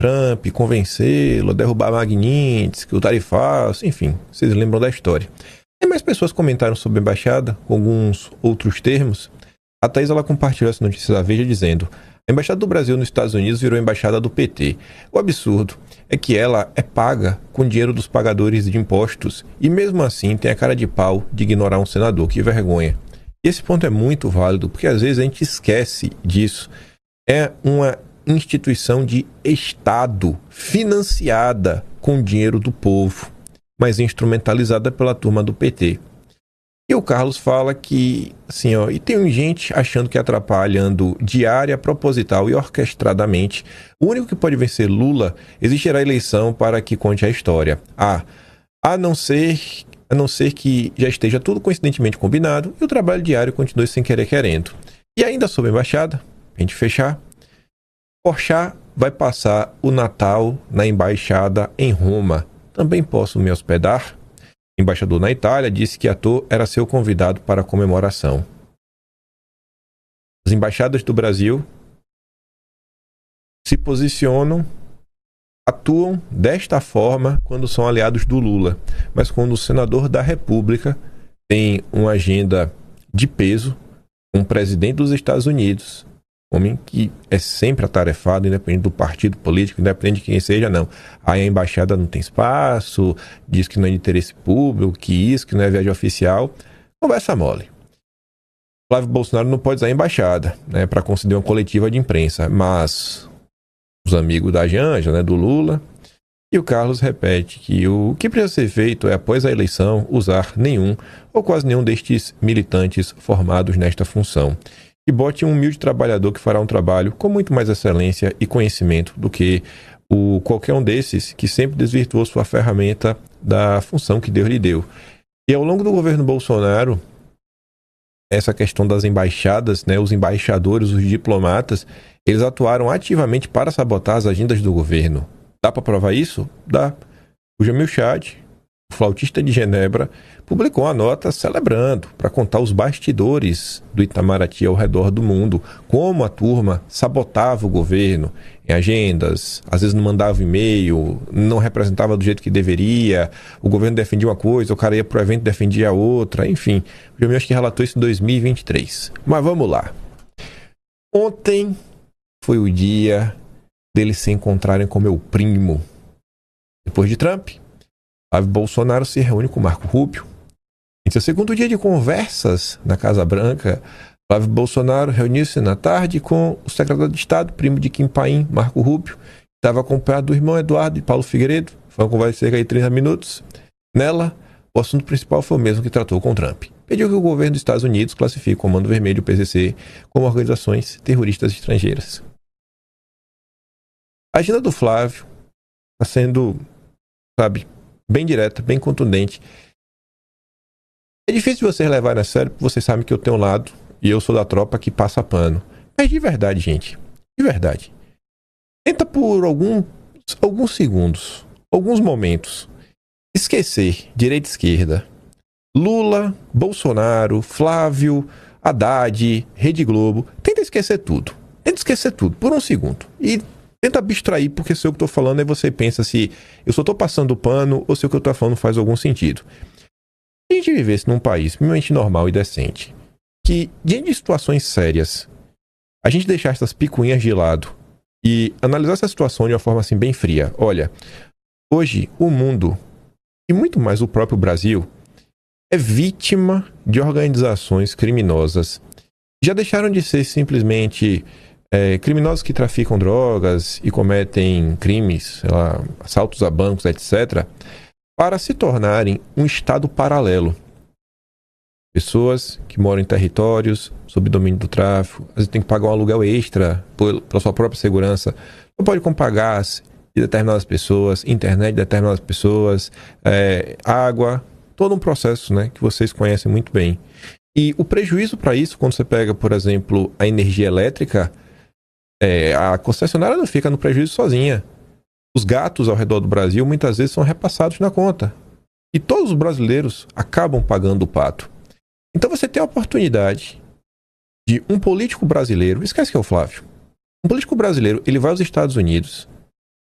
Trump, convencê-lo, derrubar Magnitsky, o Tarifaço, enfim, vocês lembram da história. E mais pessoas comentaram sobre a embaixada, com alguns outros termos. A Thaís, ela compartilhou essa notícia da Veja dizendo: a embaixada do Brasil nos Estados Unidos virou a embaixada do PT. O absurdo é que ela é paga com dinheiro dos pagadores de impostos e mesmo assim tem a cara de pau de ignorar um senador. Que vergonha. E esse ponto é muito válido porque às vezes a gente esquece disso. É uma instituição de Estado financiada com dinheiro do povo, mas instrumentalizada pela turma do PT. E o Carlos fala que, assim, e tem gente achando que atrapalhando diária, proposital e orquestradamente, o único que pode vencer Lula existirá a eleição para que conte a história. A não ser que já esteja tudo coincidentemente combinado e o trabalho diário continue sem querer querendo. E ainda sobre a embaixada, pra gente fechar, Porchat vai passar o Natal na embaixada em Roma. Também posso me hospedar? O embaixador na Itália disse que ator era seu convidado para a comemoração. As embaixadas do Brasil se posicionam, atuam desta forma quando são aliados do Lula, mas quando o senador da República tem uma agenda de peso, um presidente dos Estados Unidos, homem que é sempre atarefado, independente do partido político, independente de quem seja, não. Aí a embaixada não tem espaço, diz que não é de interesse público, que não é viagem oficial. Conversa mole. Flávio Bolsonaro não pode usar a embaixada, né, para conceder uma coletiva de imprensa, mas os amigos da Janja, né, do Lula, e o Carlos repete que o que precisa ser feito é, após a eleição, usar nenhum ou quase nenhum destes militantes formados nesta função. E bote um humilde trabalhador que fará um trabalho com muito mais excelência e conhecimento do que qualquer um desses que sempre desvirtuou sua ferramenta da função que Deus lhe deu. E ao longo do governo Bolsonaro, essa questão das embaixadas, né, os embaixadores, os diplomatas, eles atuaram ativamente para sabotar as agendas do governo. Dá para provar isso? Dá. O Jamil Chad, o flautista de Genebra, publicou uma nota celebrando para contar os bastidores do Itamaraty ao redor do mundo, como a turma sabotava o governo em agendas, às vezes não mandava e-mail, não representava do jeito que deveria, o governo defendia uma coisa, o cara ia pro evento e defendia a outra, enfim. O Jamil acho que relatou isso em 2023. Mas vamos lá. Ontem foi o dia deles se encontrarem com meu primo. Depois de Trump, Flávio Bolsonaro se reúne com Marco Rubio. Em seu segundo dia de conversas na Casa Branca, Flávio Bolsonaro reuniu-se na tarde com o secretário de Estado, primo de Kim Paim, Marco Rubio, que estava acompanhado do irmão Eduardo e Paulo Figueiredo. Foi uma conversa de cerca de 30 minutos. Nela, o assunto principal foi o mesmo que tratou com Trump. Pediu que o governo dos Estados Unidos classifique o Comando Vermelho e o PCC como organizações terroristas estrangeiras. A agenda do Flávio está sendo, bem direta, bem contundente. É difícil de vocês levarem a sério, porque vocês sabem que eu tenho um lado e eu sou da tropa que passa pano. Mas de verdade, gente, de verdade, tenta por alguns segundos, alguns momentos, esquecer direita e esquerda, Lula, Bolsonaro, Flávio, Haddad, Rede Globo. Tenta esquecer tudo por um segundo e tenta abstrair, porque se eu que estou falando aí você pensa se eu só estou passando pano ou se o que eu estou falando faz algum sentido. Se a gente vivesse num país minimamente normal e decente, que diante de situações sérias, a gente deixasse essas picuinhas de lado e analisasse a situação de uma forma assim bem fria. Olha, hoje o mundo, e muito mais o próprio Brasil, é vítima de organizações criminosas. Já deixaram de ser simplesmente criminosos que traficam drogas e cometem crimes, assaltos a bancos, etc., para se tornarem um estado paralelo. Pessoas que moram em territórios sob domínio do tráfico, às vezes tem que pagar um aluguel extra pela sua própria segurança, não pode comprar gás de determinadas pessoas, internet de determinadas pessoas, água, todo um processo, né, que vocês conhecem muito bem. E o prejuízo para isso, quando você pega, por exemplo, a energia elétrica, a concessionária não fica no prejuízo sozinha. Os gatos ao redor do Brasil muitas vezes são repassados na conta. E todos os brasileiros acabam pagando o pato. Então você tem a oportunidade de um político brasileiro, esquece que é o Flávio, um político brasileiro, ele vai aos Estados Unidos,